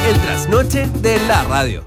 el trasnoche de la radio.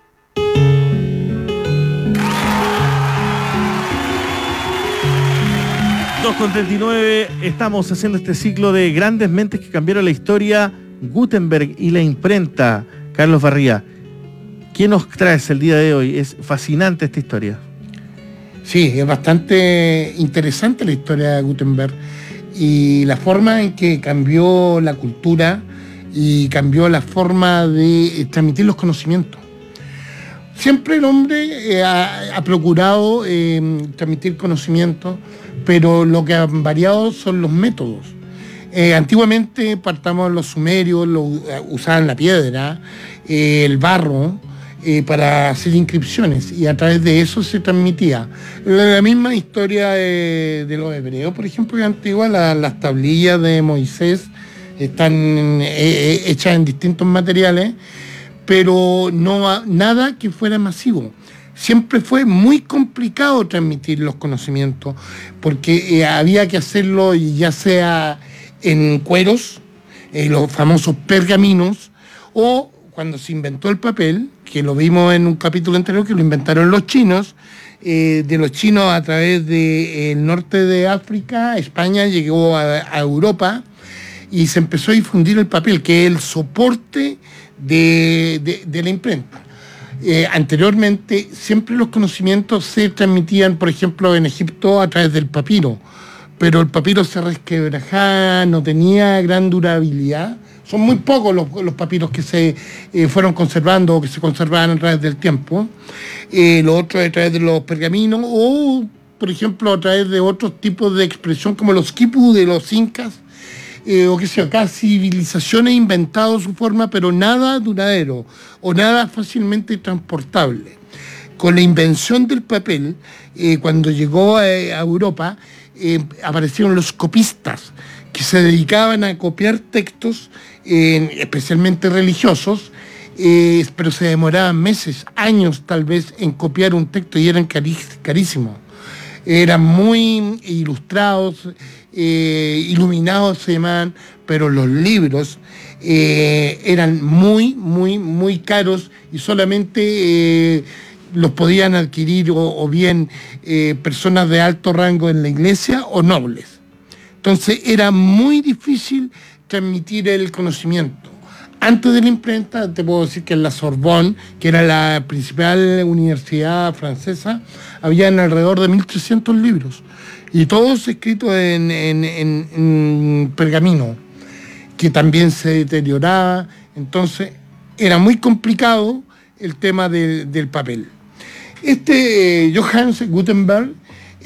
Con 39 estamos haciendo este ciclo de grandes mentes que cambiaron la historia, Gutenberg y la imprenta. Carlos Barría, ¿qué nos traes el día de hoy? Es fascinante esta historia. Sí, es bastante interesante la historia de Gutenberg y la forma en que cambió la cultura y cambió la forma de transmitir los conocimientos. Siempre el hombre ha procurado transmitir conocimientos, pero lo que han variado son los métodos. Antiguamente, partamos los sumerios, usaban la piedra, el barro, para hacer inscripciones, y a través de eso se transmitía. La misma historia de los hebreos, por ejemplo, que antigua, las tablillas de Moisés están hechas en distintos materiales, pero nada que fuera masivo. Siempre fue muy complicado transmitir los conocimientos, porque había que hacerlo ya sea en cueros, los famosos pergaminos, o cuando se inventó el papel, que lo vimos en un capítulo anterior, que lo inventaron los chinos, de los chinos a través del norte de África, España llegó a Europa, y se empezó a difundir el papel, que es el soporte de la imprenta. Anteriormente siempre los conocimientos se transmitían, por ejemplo, en Egipto a través del papiro, pero el papiro se resquebrajaba, no tenía gran durabilidad. Son muy pocos los papiros que se fueron conservando o que se conservaban a través del tiempo. Lo otro a través de los pergaminos o, por ejemplo, a través de otros tipos de expresión como los quipus de los incas, o qué sé yo, cada civilización ha inventado su forma, pero nada duradero o nada fácilmente transportable. Con la invención del papel, cuando llegó a Europa, aparecieron los copistas, que se dedicaban a copiar textos, especialmente religiosos, pero se demoraban meses, años tal vez, en copiar un texto y eran carísimos. Eran muy ilustrados, iluminados se llamaban, pero los libros eran muy, muy, muy caros y solamente los podían adquirir o bien personas de alto rango en la iglesia o nobles. Entonces era muy difícil transmitir el conocimiento. Antes de la imprenta, te puedo decir que en la Sorbonne, que era la principal universidad francesa, habían alrededor de 1.300 libros, y todos escritos en pergamino, que también se deterioraba. Entonces era muy complicado el tema del papel. Johannes Gutenberg